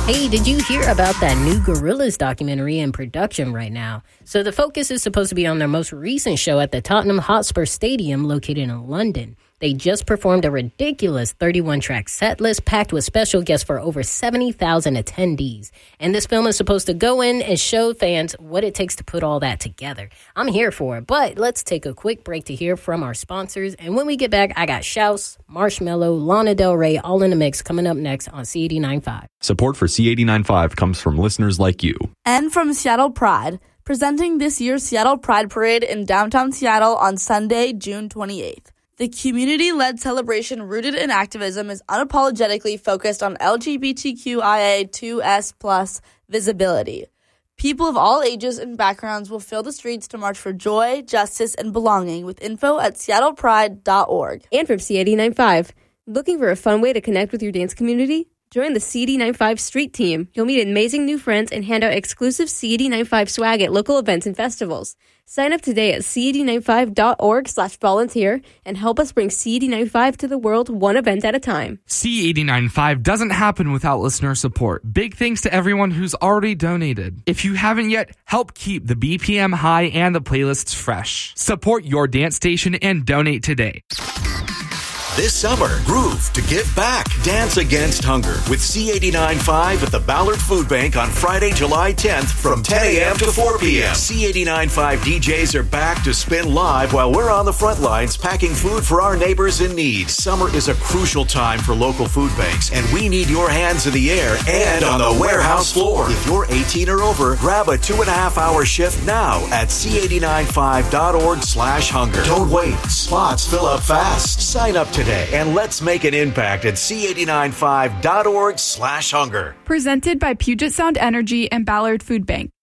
Hey, did you hear about that new Gorillaz documentary in production right now? So the focus is supposed to be on their most recent show at the Tottenham Hotspur Stadium located in London. They just performed a ridiculous 31-track set list packed with special guests for over 70,000 attendees. And this film is supposed to go in and show fans what it takes to put all that together. I'm here for it, but let's take a quick break to hear from our sponsors. And when we get back, I got Shouse, Marshmello, Lana Del Rey all in the mix coming up next on C89.5. Support for C89.5 comes from listeners like you. And from Seattle Pride, presenting this year's Seattle Pride Parade in downtown Seattle on Sunday, June 28th. The community-led celebration rooted in activism is unapologetically focused on LGBTQIA2S+ visibility. People of all ages and backgrounds will fill the streets to march for joy, justice, and belonging with info at seattlepride.org. And from C89.5, looking for a fun way to connect with your dance community? Join the C89.5 Street Team. You'll meet amazing new friends and hand out exclusive C89.5 swag at local events and festivals. Sign up today at c89.5.org/volunteer and help us bring C89.5 to the world one event at a time. C89.5 doesn't happen without listener support. Big thanks to everyone who's already donated. If you haven't yet, help keep the BPM high and the playlists fresh. Support your dance station and donate today. This summer, groove to give back. Dance Against Hunger with C89.5 at the Ballard Food Bank on Friday, July 10th from 10 a.m. to 4 p.m. C89.5 DJs are back to spin live while we're on the front lines packing food for our neighbors in need. Summer is a crucial time for local food banks, and we need your hands in the air and on the warehouse floor. If you're 18 or over, grab a 2.5-hour shift now at c89.5.org/hunger. Don't wait. Spots fill up fast. Sign up today and let's make an impact at c89.5.org/hunger. Presented by Puget Sound Energy and Ballard Food Bank.